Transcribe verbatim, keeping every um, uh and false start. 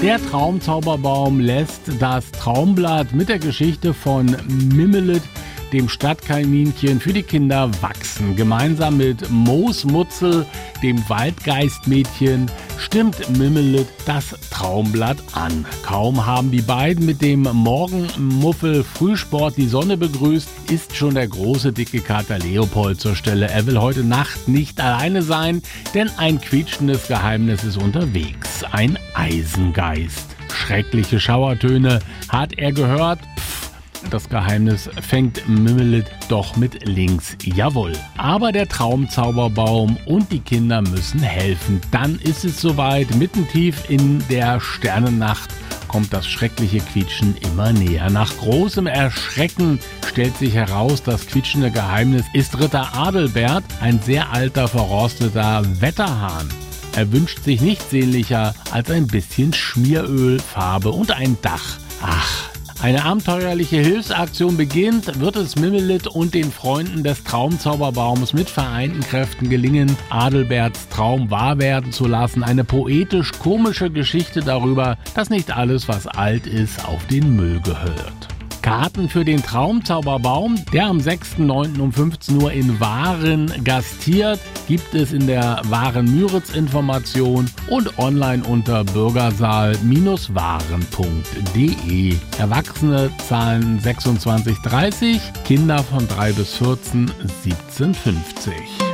Der Traumzauberbaum lässt das Traumblatt mit der Geschichte von Mimmelet, dem Stadtkaninchen, für die Kinder wachsen. Gemeinsam mit Moosmutzel, dem Waldgeistmädchen, stimmt Mimmelet das Traumblatt an. Kaum haben die beiden mit dem Morgenmuffel Frühsport die Sonne begrüßt, ist schon der große dicke Kater Leopold zur Stelle. Er will heute Nacht nicht alleine sein, denn ein quietschendes Geheimnis ist unterwegs. Ein Eisengeist. Schreckliche Schauertöne hat er gehört. Das Geheimnis fängt Mimmelet doch mit links. Jawohl. Aber der Traumzauberbaum und die Kinder müssen helfen. Dann ist es soweit. Mitten tief in der Sternennacht kommt das schreckliche Quietschen immer näher. Nach großem Erschrecken stellt sich heraus, das quietschende Geheimnis ist Ritter Adalbert, ein sehr alter, verrosteter Wetterhahn. Er wünscht sich nichts sehnlicher als ein bisschen Schmieröl, Farbe und ein Dach. Ach, eine abenteuerliche Hilfsaktion beginnt, wird es Mimmelet und den Freunden des Traumzauberbaums mit vereinten Kräften gelingen, Adalberts Traum wahr werden zu lassen. Eine poetisch-komische Geschichte darüber, dass nicht alles, was alt ist, auf den Müll gehört. Karten für den Traumzauberbaum, der am sechsten neunten um fünfzehn Uhr in Waren gastiert, gibt es in der Waren-Müritz-Information und online unter bürgersaal Bindestrich waren punkt de. Erwachsene zahlen sechsundzwanzig dreißig, Kinder von drei bis vierzehn siebzehn fünfzig.